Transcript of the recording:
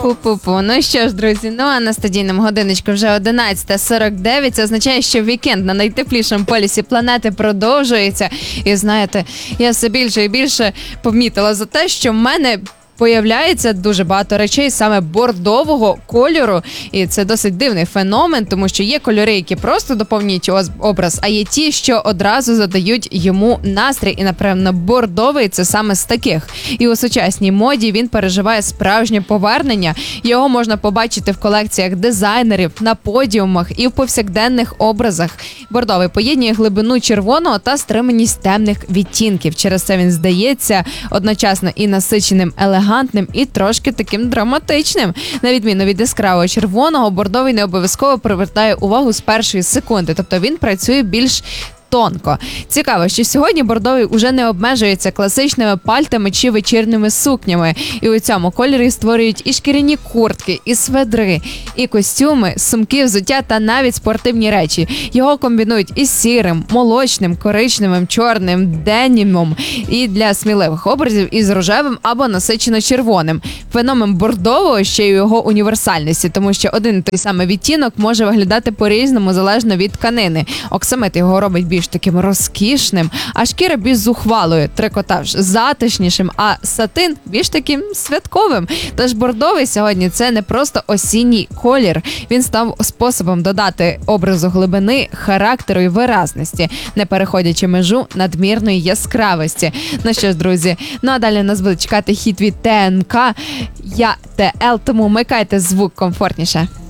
Пу-пу-пу. Ну що ж, друзі, а на студійному годиночку вже 11:49. Це означає, що вікенд на найтеплішому полюсі планети продовжується. І знаєте, я все більше і більше помітила за те, що в мене появляється дуже багато речей саме бордового кольору, і це досить дивний феномен, тому що є кольори, які просто доповнюють образ, а є ті, що одразу задають йому настрій, і, напевно, бордовий – це саме з таких. І у сучасній моді він переживає справжнє повернення, його можна побачити в колекціях дизайнерів, на подіумах і в повсякденних образах. Бордовий поєднує глибину червоного та стриманість темних відтінків. Через це він здається одночасно і насиченим, елегантним, і трошки таким драматичним. На відміну від яскравого червоного, бордовий не обов'язково привертає увагу з першої секунди, тобто він працює більш тонко. Цікаво, що сьогодні бордовий уже не обмежується класичними пальтами чи вечірними сукнями. І у цьому кольорі створюють і шкіряні куртки, і сведри, і костюми, сумки, взуття та навіть спортивні речі. Його комбінують із сірим, молочним, коричневим, чорним, денімом і для сміливих образів із рожевим або насичено-червоним. Феномен бордового ще й у його універсальності, тому що один той самий відтінок може виглядати по-різному залежно від тканини. Оксамит його робить більш таким розкішним, а шкіра більш зухвалою, трикотаж затишнішим, а сатин більш таким святковим. Тож бордовий сьогодні – це не просто осінній колір. Він став способом додати образу глибини, характеру і виразності, не переходячи межу надмірної яскравості. Ну що ж, друзі, а далі нас буде чекати хіт від ТНК «Я ТЛ», тому вмикайте звук комфортніше.